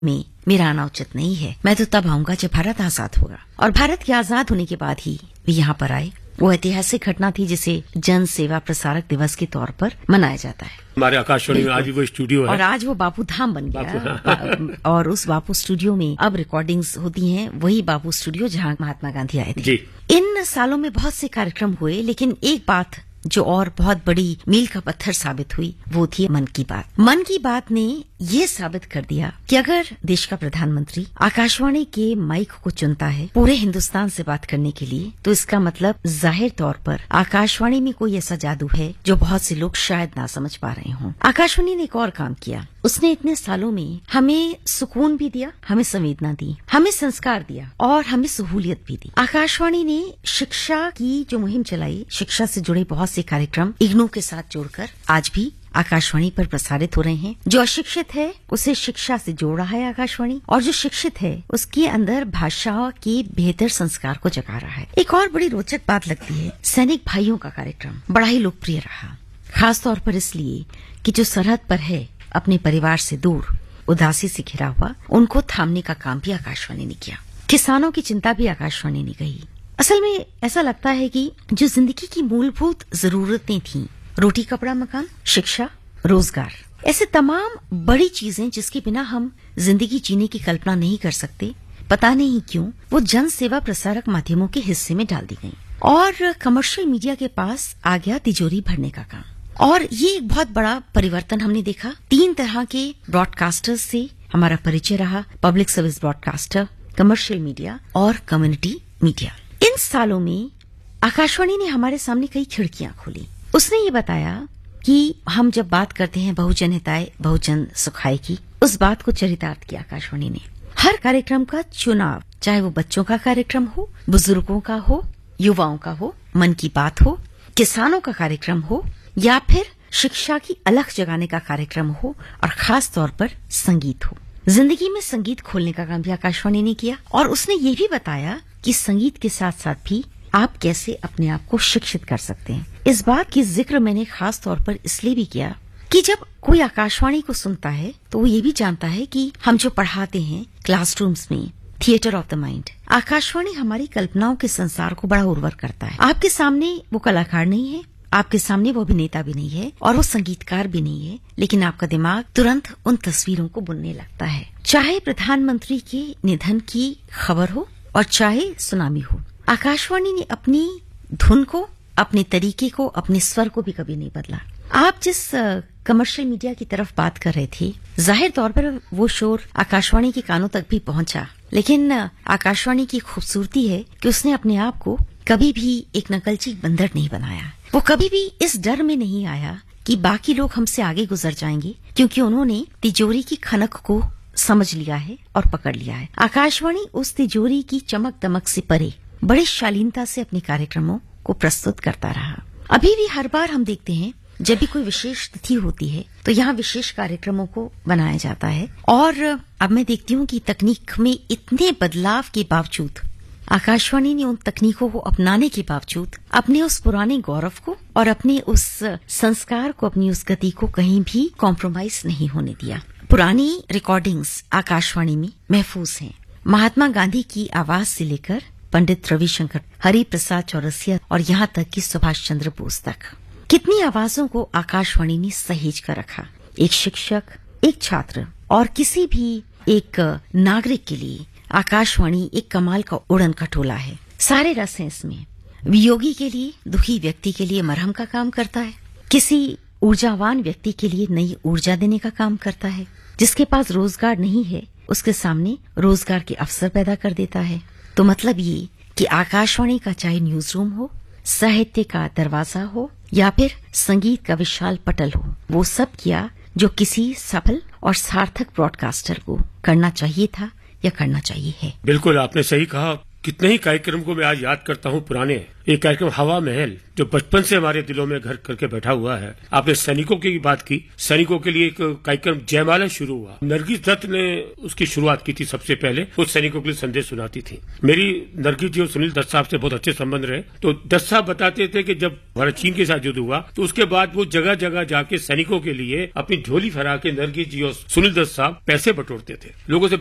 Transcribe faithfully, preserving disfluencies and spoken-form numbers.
में मेरा आना उचित नहीं है। मैं तो तब आऊंगा जब भारत आजाद होगा, और भारत के आजाद होने के बाद ही वे यहाँ पर आए। वो ऐतिहासिक घटना थी जिसे जन सेवा प्रसारक दिवस के तौर पर मनाया जाता है। हमारे आकाशवाणी में आज भी वो स्टूडियो है, और आज वो बापू धाम बन गया। और उस बापू स्टूडियो में अब रिकॉर्डिंग्स होती हैं, वही बापू स्टूडियो जहां महात्मा गांधी आए थे। इन सालों में बहुत से कार्यक्रम हुए, लेकिन एक बात जो और बहुत बड़ी मील का पत्थर साबित हुई वो थी मन की बात। मन की बात ने ये साबित कर दिया कि अगर देश का प्रधानमंत्री आकाशवाणी के माइक को चुनता है पूरे हिंदुस्तान से बात करने के लिए, तो इसका मतलब जाहिर तौर पर आकाशवाणी में कोई ऐसा जादू है जो बहुत से लोग शायद ना समझ पा रहे हों। आकाशवाणी ने एक और काम किया, उसने इतने सालों में हमें सुकून भी दिया, हमें संवेदना दी, हमें संस्कार दिया और हमें सहूलियत भी दी। आकाशवाणी ने शिक्षा की जो मुहिम चलाई, शिक्षा से जुड़े बहुत से कार्यक्रम इग्नू के साथ जोड़कर आज भी आकाशवाणी पर प्रसारित हो रहे हैं। जो अशिक्षित है उसे शिक्षा से जोड़ रहा है आकाशवाणी, और जो शिक्षित है उसके अंदर भाषा के बेहतर संस्कार को जगा रहा है। एक और बड़ी रोचक बात लगती है, सैनिक भाइयों का कार्यक्रम बड़ा ही लोकप्रिय रहा, खास तौर पर इसलिए कि जो सरहद पर है, अपने परिवार से दूर, उदासी से घिरा हुआ, उनको थामने का काम भी आकाशवाणी ने किया। किसानों की चिंता भी आकाशवाणी ने कही। असल में ऐसा लगता है कि जो जिंदगी की मूलभूत जरूरतें थीं, रोटी कपड़ा मकान, शिक्षा, रोजगार, ऐसे तमाम बड़ी चीजें जिसके बिना हम जिंदगी जीने की कल्पना नहीं कर सकते, पता नहीं क्यों वो जन सेवा प्रसारक माध्यमों के हिस्से में डाल दी गई, और कमर्शियल मीडिया के पास आ गया तिजोरी भरने का काम। और ये एक बहुत बड़ा परिवर्तन हमने देखा। तीन तरह के ब्रॉडकास्टर्स से हमारा परिचय रहा, public service broadcaster, commercial media और कम्युनिटी मीडिया। इन सालों में आकाशवाणी ने हमारे सामने कई खिड़कियां खोली। उसने ये बताया कि हम जब बात करते हैं बहुजन हिताय बहुजन सुखाय की, उस बात को चरितार्थ किया आकाशवाणी ने। हर कार्यक्रम का चुनाव, चाहे वो बच्चों का कार्यक्रम हो, बुजुर्गों का हो, युवाओं का हो, मन की बात हो, किसानों का कार्यक्रम हो, या फिर शिक्षा की अलख जगाने का कार्यक्रम हो, और खास तौर पर संगीत हो। जिंदगी में संगीत खोलने का काम भी आकाशवाणी ने किया, और उसने ये भी बताया कि संगीत के साथ साथ भी आप कैसे अपने आप को शिक्षित कर सकते हैं। इस बात की जिक्र मैंने खास तौर पर इसलिए भी किया कि जब कोई आकाशवाणी को सुनता है तो वो ये भी जानता है कि हम जो पढ़ाते हैं क्लासरूम्स में, theatre of the mind, Akashvani हमारी कल्पनाओं के संसार को बड़ा उर्वर करता है। आपके सामने वो कलाकार नहीं है, आपके सामने वो अभिनेता भी नहीं है, और वो संगीतकार भी नहीं है, लेकिन आपका दिमाग तुरंत उन तस्वीरों को बुनने लगता है। चाहे प्रधानमंत्री के निधन की खबर हो और चाहे सुनामी हो, आकाशवाणी ने अपनी धुन को, अपने तरीके को, अपने स्वर को भी कभी नहीं बदला। आप जिस कमर्शियल मीडिया की तरफ बात कर रहे थे, जाहिर तौर पर वो शोर आकाशवाणी के कानों तक भी पहुंचा, लेकिन आकाशवाणी की खूबसूरती है कि उसने अपने आप को कभी भी एक नकलची बंदर नहीं बनाया। वो कभी भी इस डर में नहीं आया कि बाकी लोग हमसे आगे गुजर जाएंगे, क्योंकि उन्होंने तिजोरी की खनक को समझ लिया है और पकड़ लिया है। आकाशवाणी उस तिजोरी की चमक दमक से परे बड़ी शालीनता से अपने कार्यक्रमों को प्रस्तुत करता रहा। अभी भी हर बार हम देखते हैं जब भी कोई विशेष तिथि होती है तो यहाँ विशेष कार्यक्रमों को बनाया जाता है, और अब मैं देखती हूँ कि तकनीक में इतने बदलाव के बावजूद आकाशवाणी ने उन तकनीकों को अपनाने के बावजूद अपने उस पुराने गौरव को और अपने उस संस्कार को, अपनी उस गति को कहीं भी कॉम्प्रोमाइज नहीं होने दिया। पुरानी रिकॉर्डिंग्स आकाशवाणी में महफूज हैं। महात्मा गांधी की आवाज से लेकर पंडित रविशंकर, हरिप्रसाद चौरसिया और यहाँ तक कि सुभाष चंद्र बोस तक, कितनी आवाजों को आकाशवाणी ने सहेज कर रखा। एक शिक्षक, एक छात्र और किसी भी एक नागरिक के लिए आकाशवाणी एक कमाल का उड़न खटोला है। सारे रस हैं इसमें। वियोगी के लिए, दुखी व्यक्ति के लिए मरहम का काम करता है, किसी ऊर्जावान व्यक्ति के लिए नई ऊर्जा देने का काम करता है, जिसके पास रोजगार नहीं है उसके सामने रोजगार के अवसर पैदा कर देता है। तो मतलब ये कि आकाशवाणी का चाहे न्यूज रूम हो, साहित्य का दरवाजा हो या फिर संगीत का विशाल पटल हो, वो सब किया जो किसी सफल और सार्थक ब्रॉडकास्टर को करना चाहिए था या करना चाहिए है। बिल्कुल आपने सही कहा। कितने ही कार्यक्रम को मैं आज याद करता हूँ पुराने। एक कार्यक्रम हवा महल जो बचपन से हमारे दिलों में घर करके बैठा हुआ है। आपने सैनिकों की बात की, सैनिकों के लिए एक कार्यक्रम जयमाला शुरू हुआ। नरगिस दत्त ने उसकी शुरुआत की थी सबसे पहले, वो सैनिकों के लिए संदेश सुनाती थी। मेरी नरगिस जी और सुनील दत्त साहब से बहुत अच्छे संबंध रहे। तो दत्त साहब बताते थे कि जब हमारा चीन के साथ युद्ध हुआ तो उसके बाद वो जगह जगह जाके सैनिकों के लिए अपनी झोली फहरा के नरगिस जी और सुनील दत्त साहब पैसे बटोरते थे, लोगों से